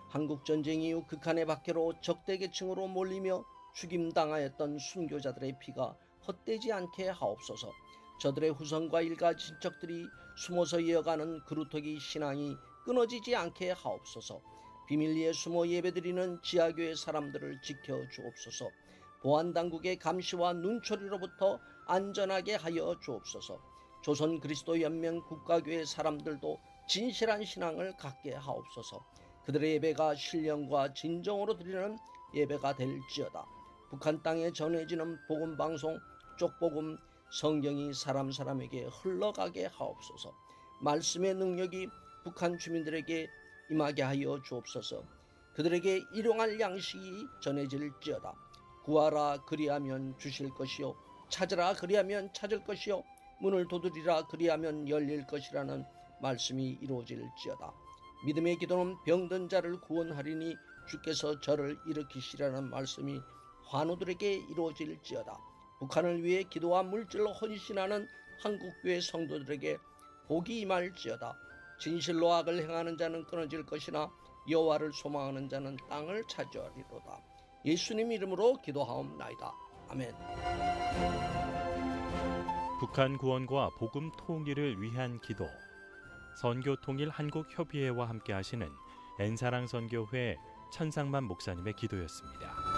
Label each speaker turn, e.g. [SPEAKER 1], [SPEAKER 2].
[SPEAKER 1] 한국전쟁 이후 극한의 박해로 적대계층으로 몰리며 죽임당하였던 순교자들의 피가 헛되지 않게 하옵소서. 저들의 후손과 일가 친척들이 숨어서 이어가는 그루터기 신앙이 끊어지지 않게 하옵소서. 비밀리에 숨어 예배드리는 지하교회 사람들을 지켜주옵소서. 보안당국의 감시와 눈초리로부터 안전하게 하여 주옵소서. 조선 그리스도 연맹 국가교회 사람들도 진실한 신앙을 갖게 하옵소서. 그들의 예배가 신령과 진정으로 드리는 예배가 될지어다. 북한 땅에 전해지는 복음방송 쪽복음 성경이 사람에게 흘러가게 하옵소서. 말씀의 능력이 북한 주민들에게 임하게 하여 주옵소서. 그들에게 일용할 양식이 전해질지어다. 구하라 그리하면 주실 것이요 찾으라 그리하면 찾을 것이요 문을 두드리라 그리하면 열릴 것이라는 말씀이 이루어질지어다. 믿음의 기도는 병든 자를 구원하리니 주께서 저를 일으키시라는 말씀이 환우들에게 이루어질지어다. 북한을 위해 기도와 물질로 헌신하는 한국교회 성도들에게 복이 임할지어다. 진실로 악을 행하는 자는 끊어질 것이나 여호와를 소망하는 자는 땅을 차지하리로다. 예수님 이름으로 기도하옵나이다. 아멘.
[SPEAKER 2] 북한 구원과 복음 통일을 위한 기도. 선교통일 한국협의회와 함께 하시는 엔사랑 선교회 천상만 목사님의 기도였습니다.